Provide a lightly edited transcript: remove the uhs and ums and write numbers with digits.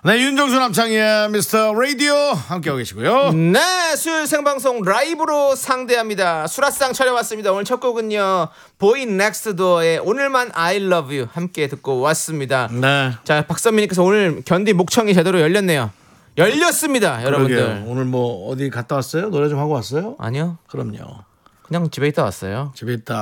네, 윤정수 남창희의 미스터 라디오 함께하고 계시고요. 네, 수요일 생방송 라이브로 상대합니다. 수라상 차려왔습니다. 오늘 첫 곡은요, 보이 넥스트 도어의 오늘만 I love you 함께 듣고 왔습니다. 네. 자, 박선미님께서 오늘 견디 목청이 제대로 열렸네요. 열렸습니다, 여러분들. 그러게요. 오늘 뭐 어디 갔다 왔어요? 노래 좀 하고 왔어요? 아니요, 그럼요. 그냥 집에 있다 왔어요. 집에 있다